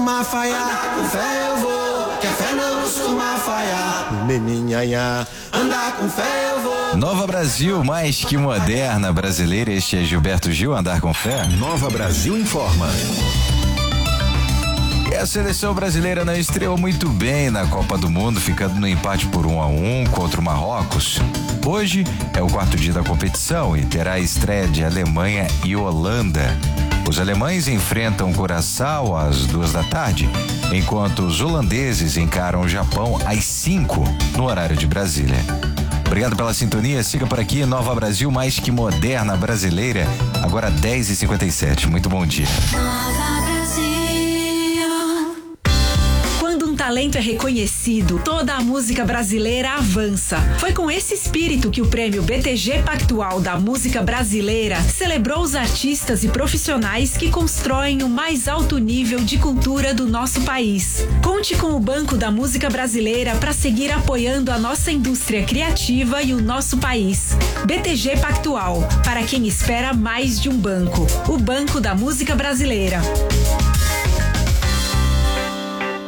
costuma falhar. Com fé eu vou, que a fé não costuma falhar. Meninhanha, andar com fé eu vou. Nova Brasil, mais que moderna brasileira. Este é Gilberto Gil, Andar com Fé. Nova Brasil informa. E a seleção brasileira não estreou muito bem na Copa do Mundo, ficando no empate por 1-1 contra o Marrocos. Hoje é o quarto dia da competição e terá a estreia de Alemanha e Holanda. Os alemães enfrentam Curaçao às 14h, enquanto os holandeses encaram o Japão às 5h, no horário de Brasília. Obrigado pela sintonia, siga por aqui, Nova Brasil, mais que moderna brasileira, agora 10h57. Muito bom dia. Talento é reconhecido, toda a música brasileira avança. Foi com esse espírito que o prêmio BTG Pactual da música brasileira celebrou os artistas e profissionais que constroem o mais alto nível de cultura do nosso país. Conte com o Banco da Música Brasileira para seguir apoiando a nossa indústria criativa e o nosso país. BTG Pactual, para quem espera mais de um banco. O Banco da Música Brasileira.